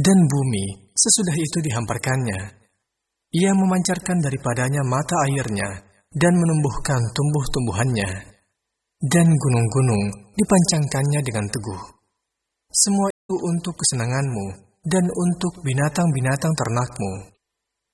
dan bumi sesudah itu dihamparkannya. Ia memancarkan daripadanya mata airnya dan menumbuhkan tumbuh-tumbuhannya, dan gunung-gunung dipancangkannya dengan teguh. Semua itu untuk kesenanganmu dan untuk binatang-binatang ternakmu.